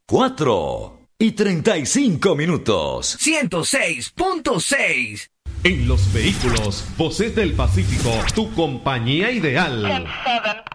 4:35. 106.6. En los vehículos, Voces del Pacífico, tu compañía ideal. 10-7.